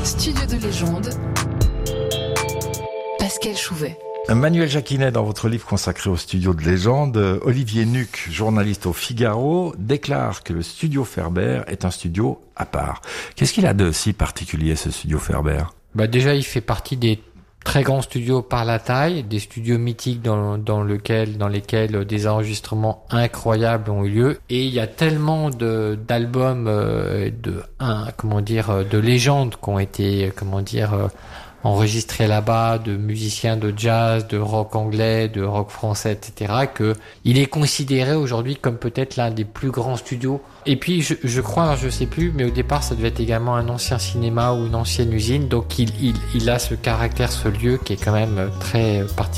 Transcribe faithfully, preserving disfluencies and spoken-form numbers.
Studio de légende, Pascal Chouvet. Manuel Jacquinet, dans votre livre consacré au studio de légende, Olivier Nuc, journaliste au Figaro, déclare que le studio Ferber est un studio à part. Qu'est-ce qu'il a de si particulier, ce studio Ferber ? Bah déjà, il fait partie des très grands studios par la taille, des studios mythiques dans, dans, lequel, dans lesquels des enregistrements incroyables ont eu lieu. Et il y a tellement de, d'albums, euh, de, un, comment dire, de légendes qui ont été, comment dire, euh, enregistrés là-bas, de musiciens de jazz, de rock anglais, de rock français, et cetera, que il est considéré aujourd'hui comme peut-être l'un des plus grands studios. Et puis, je, je crois, alors je sais plus, mais au départ, ça devait être également un ancien cinéma ou une ancienne usine. Donc, il, il, il a ce caractère, ce lieu qui est quand même très particulier.